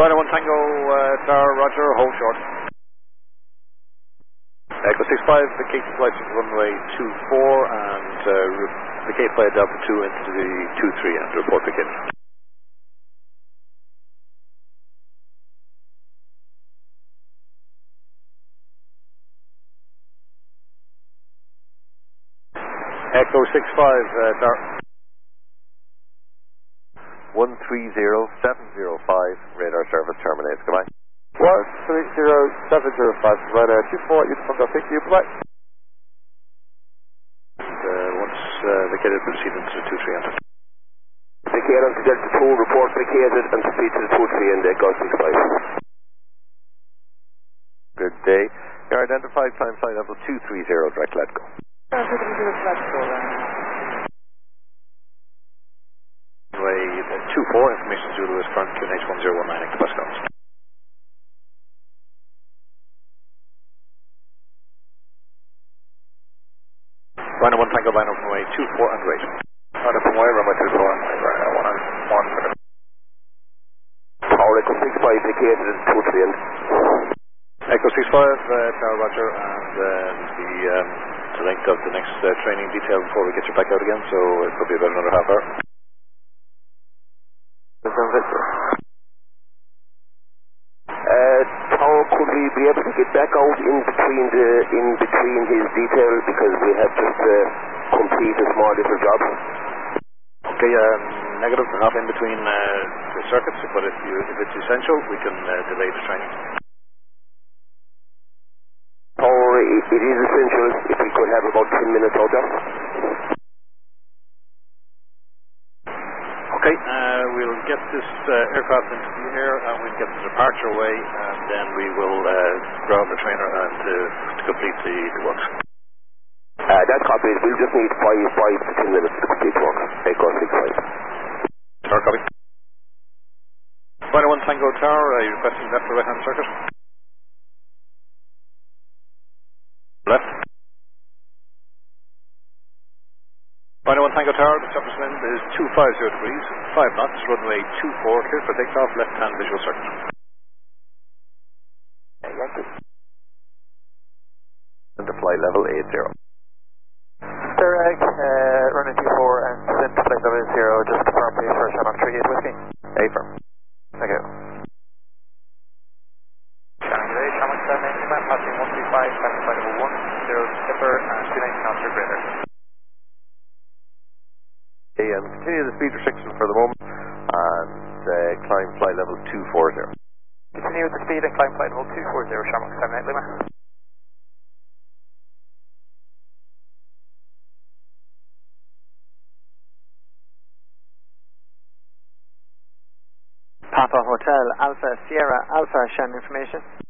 Right, 1 Tango Tower, Roger, hold short. Echo 65, vacate the flight to runway 24 and vacate flight Delta 2 into the 23 and report vacated. Echo 65, Tower. 130705, radar service terminates. Goodbye. 130705, radar 24, uniform Delta 6, goodbye. Once vacated, proceed into the 23 and vacate onto Delta 2, report vacated and proceed to the 23 and Echo 65. Good day. You're identified, climb flight level 230, direct let go. Runway 24, information due to this current QNH 1019 Pascal. Rhino 1 Tango Bino from runway 24 and wait. Rhino from runway 24 and wait, Rhino 1. Tower Echo 65 vacated and 23 and. Echo 65, Tower Roger, and the length of the next training detail before we get you back out again, so it could be about another half hour. Tower, could we be able to get back out in between his detail because we have just complete a small little job? Okay, negative, half in between the circuits, but if it's essential, we can delay the training. Tower, it is essential if we could have about 10 minutes out there. Okay, we'll get this aircraft into the air and we'll get the departure away and then we will ground the trainer and to complete the works. That's copied. We'll just need 5 to 10 minutes to complete work. Echo 65. Tower copy. Rhino 1 Tango Tower, are you requesting left or right hand circuit? Left. Rhino 1 Tango Tower, the surface wind is 250 degrees, 5 knots, runway 24, clear for takeoff, left hand visual circuit. Into flight level 80. Direct, running 24 and send to flight level 0, just confirm please for Shamrock 38 with me. Affirm. Thank you. Shamrock 7 passing 135, passing flight level 10, skipper and 219 knots or greater. And continue the speed restriction for the moment and climb flight level 240. Continue with the speed and climb flight level 240, Shamrock 78 Lima. Papa Hotel Alpha Sierra Alpha, Shan information.